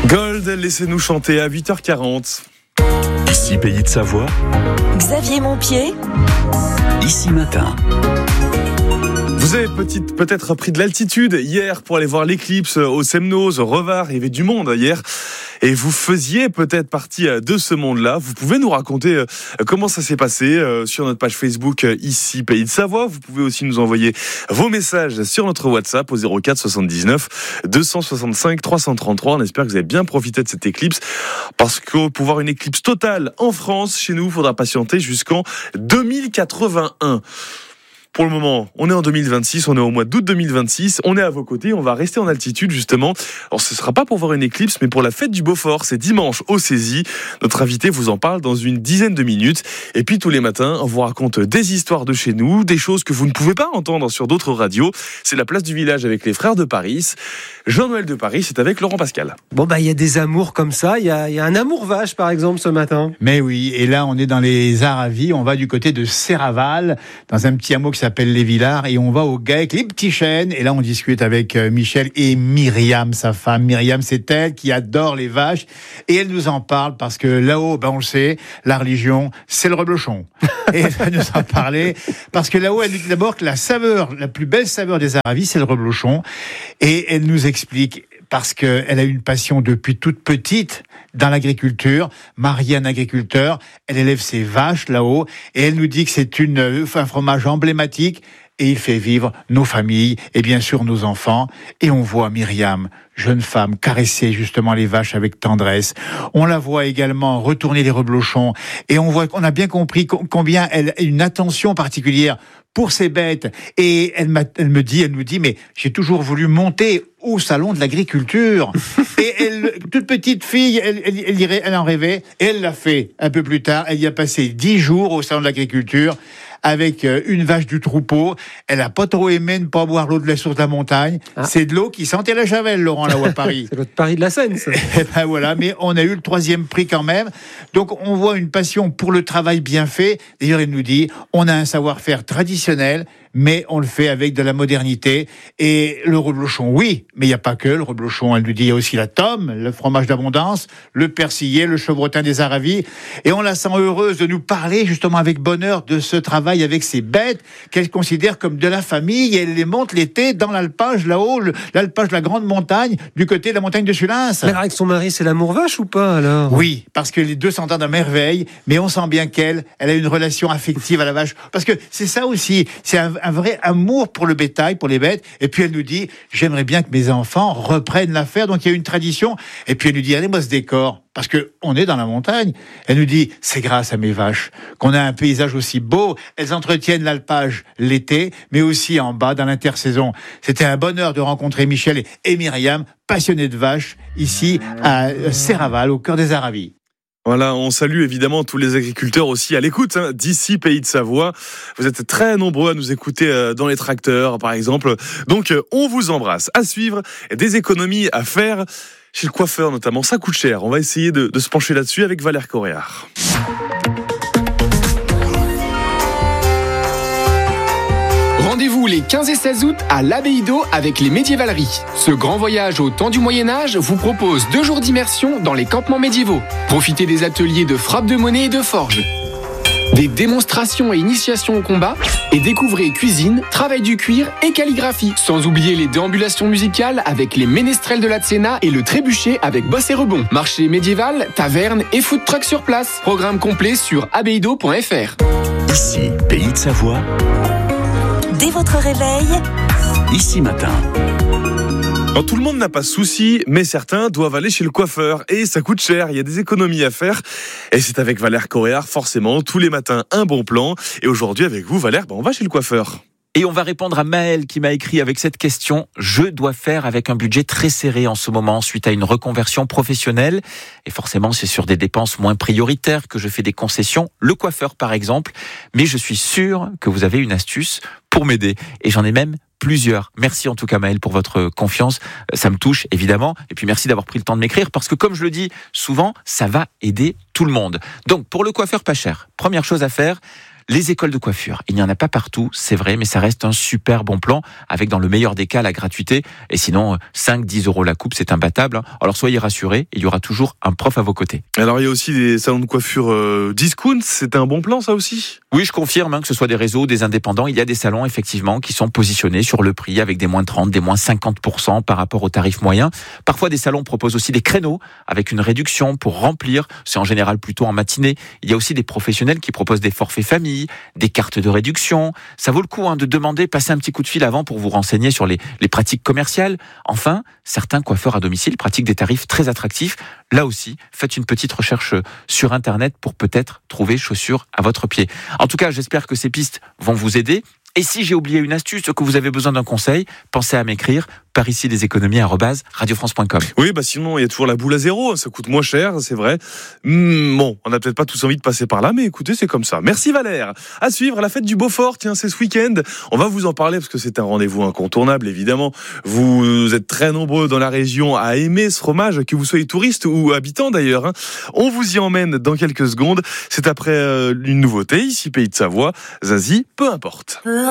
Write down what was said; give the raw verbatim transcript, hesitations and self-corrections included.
Gold, laissez-nous chanter à huit heures quarante. Ici Pays de Savoie. Xavier Montpied. Ici Matin. Vous avez petite, peut-être pris de l'altitude hier pour aller voir l'éclipse au Semnoz, au Revard. Il y avait du monde hier. Et vous faisiez peut-être partie de ce monde-là. Vous pouvez nous raconter comment ça s'est passé sur notre page Facebook Ici Pays de Savoie. Vous pouvez aussi nous envoyer vos messages sur notre WhatsApp au zéro quatre soixante-dix-neuf deux cent soixante-cinq trois cent trente-trois. On espère que vous avez bien profité de cette éclipse parce que pour voir une éclipse totale en France, chez nous, il faudra patienter jusqu'en deux mille quatre-vingt-un. Pour le moment, on est en deux mille vingt-six, on est au mois d'août deux mille vingt-six, on est à vos côtés, on va rester en altitude justement. Alors ce ne sera pas pour voir une éclipse, mais pour la fête du Beaufort, c'est dimanche au Cési. Notre invité vous en parle dans une dizaine de minutes. Et puis tous les matins, on vous raconte des histoires de chez nous, des choses que vous ne pouvez pas entendre sur d'autres radios. C'est la place du village avec les frères de Paris. Jean-Noël de Paris, c'est avec Laurent Pascal. Bon bah il y a des amours comme ça, il y a, y a un amour vache par exemple ce matin. Mais oui, et là on est dans les Aravis, on va du côté de Serraval, dans un petit hameau qui s'appelle Les Villars, et on va au Gay avec les petits chênes, et là on discute avec Michel et Myriam, sa femme. Myriam, c'est elle qui adore les vaches, et elle nous en parle parce que là-haut, ben on le sait, la religion, c'est le reblochon. Et elle va nous en parler, parce que là-haut, elle dit d'abord que la saveur, la plus belle saveur des Aravis, c'est le reblochon, et elle nous explique, parce qu'elle a une passion depuis toute petite dans l'agriculture, mariée à un agriculteur, elle élève ses vaches là-haut, et elle nous dit que c'est une, un fromage emblématique, et il fait vivre nos familles, et bien sûr nos enfants, et on voit Myriam, jeune femme, caresser justement les vaches avec tendresse. On la voit également retourner les reblochons, et on voit qu'on a bien compris combien elle a une attention particulière pour ces bêtes. Et elle, m'a, elle me dit, elle nous dit, mais j'ai toujours voulu monter au salon de l'agriculture. Et elle, toute petite fille, elle, elle, elle, irait, elle en rêvait, et elle l'a fait un peu plus tard. Elle y a passé dix jours au salon de l'agriculture avec une vache du troupeau. Elle a pas trop aimé ne pas boire l'eau de la source de la montagne. Ah. C'est de l'eau qui sentait la javel, Laurent, là-haut à Paris. C'est l'eau de Paris de la Seine, ça. Et ben voilà, mais on a eu le troisième prix quand même. Donc on voit une passion pour le travail bien fait. D'ailleurs, il nous dit, on a un savoir-faire traditionnel, mais on le fait avec de la modernité. Et le reblochon, oui, mais il n'y a pas que le reblochon. Elle nous dit, il y a aussi la tome, le fromage d'abondance, le persillé, le chevrotin des Aravis. Et on la sent heureuse de nous parler justement avec bonheur de ce travail avec ces bêtes qu'elle considère comme de la famille. Et elle les monte l'été dans l'alpage là-haut, l'alpage de la grande montagne, du côté de la montagne de Sulins. Mais avec son mari, c'est l'amour vache ou pas alors ? Oui, parce que les deux s'entendent à merveille, mais on sent bien qu'elle, elle a une relation affective à la vache. Parce que c'est ça aussi, c'est un, un vrai amour pour le bétail, pour les bêtes. Et puis elle nous dit, j'aimerais bien que mes enfants reprennent l'affaire. Donc il y a une tradition. Et puis elle nous dit, allez-moi ce décor. Parce que on est dans la montagne. Elle nous dit, c'est grâce à mes vaches qu'on a un paysage aussi beau. Elles entretiennent l'alpage l'été, mais aussi en bas dans l'intersaison. C'était un bonheur de rencontrer Michel et Myriam, passionnés de vaches, ici à Serraval, au cœur des Aravis. Voilà, on salue évidemment tous les agriculteurs aussi à l'écoute hein, d'ici Pays de Savoie. Vous êtes très nombreux à nous écouter euh, dans les tracteurs, par exemple. Donc, euh, on vous embrasse. À suivre, des économies à faire chez le coiffeur notamment. Ça coûte cher. On va essayer de, de se pencher là-dessus avec Valère Coréard. Rendez-vous les quinze et seize août à l'Abbaye d'Eau avec les Médiévaleries. Ce grand voyage au temps du Moyen-Âge vous propose deux jours d'immersion dans les campements médiévaux. Profitez des ateliers de frappe de monnaie et de forge, des démonstrations et initiations au combat, et découvrez cuisine, travail du cuir et calligraphie. Sans oublier les déambulations musicales avec les ménestrels de la Tsena et le trébuchet avec bosse et rebond. Marché médiéval, taverne et food truck sur place. Programme complet sur abbaye d'eau point f r. Ici, Pays de Savoie. Dès votre réveil, Ici Matin. Alors, tout le monde n'a pas de soucis, mais certains doivent aller chez le coiffeur. Et ça coûte cher, il y a des économies à faire. Et c'est avec Valère Coréard, forcément, tous les matins, un bon plan. Et aujourd'hui, avec vous, Valère, ben on va chez le coiffeur. Et on va répondre à Maël qui m'a écrit avec cette question. Je dois faire avec un budget très serré en ce moment suite à une reconversion professionnelle. Et forcément, c'est sur des dépenses moins prioritaires que je fais des concessions. Le coiffeur, par exemple. Mais je suis sûr que vous avez une astuce pour m'aider. Et j'en ai même plusieurs. Merci en tout cas Maël pour votre confiance. Ça me touche évidemment. Et puis merci d'avoir pris le temps de m'écrire parce que comme je le dis souvent, ça va aider tout le monde. Donc pour le coiffeur pas cher, première chose à faire, Les écoles de coiffure, il n'y en a pas partout, c'est vrai, mais ça reste un super bon plan, avec dans le meilleur des cas la gratuité, et sinon cinq à dix euros la coupe, c'est imbattable. Alors soyez rassurés, il y aura toujours un prof à vos côtés. Alors il y a aussi des salons de coiffure euh, discount, c'est un bon plan ça aussi ? Oui, je confirme, hein, que ce soit des réseaux, des indépendants, il y a des salons effectivement qui sont positionnés sur le prix avec des moins trente, des moins cinquante pour cent par rapport au tarif moyen. Parfois des salons proposent aussi des créneaux avec une réduction pour remplir, c'est en général plutôt en matinée. Il y a aussi des professionnels qui proposent des forfaits famille, des cartes de réduction. Ça vaut le coup hein, de demander, passer un petit coup de fil avant pour vous renseigner sur les, les pratiques commerciales. Enfin, certains coiffeurs à domicile pratiquent des tarifs très attractifs. Là aussi, faites une petite recherche sur Internet pour peut-être trouver chaussures à votre pied. En tout cas, j'espère que ces pistes vont vous aider. Et si j'ai oublié une astuce, que vous avez besoin d'un conseil, pensez à m'écrire par ici les économies arobase radio france point com. Oui, bah sinon il y a toujours la boule à zéro, ça coûte moins cher, c'est vrai. Mmh, bon, on n'a peut-être pas tous envie de passer par là, mais écoutez, c'est comme ça. Merci Valère. À suivre, la fête du Beaufort, tiens, c'est ce week-end. On va vous en parler parce que c'est un rendez-vous incontournable, évidemment. Vous êtes très nombreux dans la région à aimer ce fromage, que vous soyez touriste ou habitant d'ailleurs. Hein. On vous y emmène dans quelques secondes. C'est après euh, une nouveauté, ici Pays de Savoie. Zazie, peu importe.